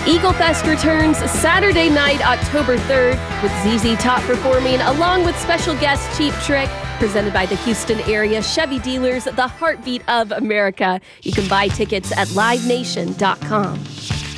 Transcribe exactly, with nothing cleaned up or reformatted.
Eagle Fest returns Saturday night, October third, with Z Z Top performing along with special guest Cheap Trick, presented by the Houston area Chevy dealers, the heartbeat of America. You can buy tickets at live nation dot com.